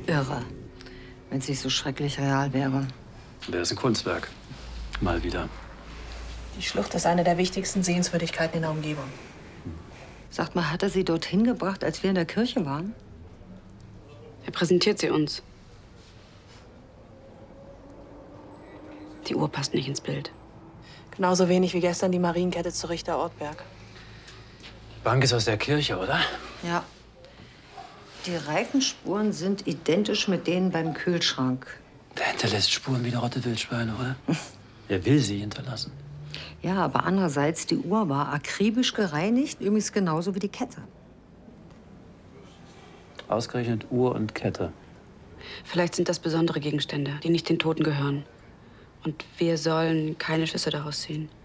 Irre, wenn es nicht so schrecklich real wäre. Der ist ein Kunstwerk. Mal wieder. Die Schlucht ist eine der wichtigsten Sehenswürdigkeiten in der Umgebung. Sagt mal, hat er sie dorthin gebracht, als wir in der Kirche waren? Er präsentiert sie uns. Die Uhr passt nicht ins Bild. Genauso wenig wie gestern die Marienkette zu Richter Ortberg. Die Bank ist aus der Kirche, oder? Ja. Die Reifenspuren sind identisch mit denen beim Kühlschrank. Der hinterlässt Spuren wie eine Rotte Wildschweine, oder? Er will sie hinterlassen. Ja, aber andererseits, die Uhr war akribisch gereinigt, übrigens genauso wie die Kette. Ausgerechnet Uhr und Kette. Vielleicht sind das besondere Gegenstände, die nicht den Toten gehören. Und wir sollen keine Schlüsse daraus ziehen.